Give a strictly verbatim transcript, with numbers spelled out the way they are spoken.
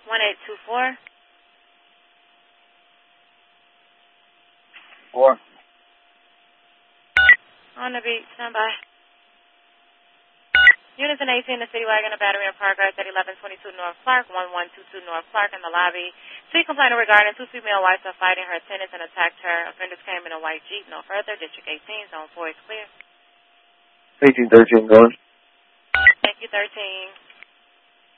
one eight two four. Four. On the beat, stand by. Units in eighteen, the City Wagon, a battery in progress at eleven twenty-two North Clark, one one two two North Clark in the lobby. See complaint regarding two female whites are fighting her attendants and attacked her. Offenders came in a white Jeep. No further. District eighteen, zone four is clear. eighteen thirteen going. Thank you, thirteen.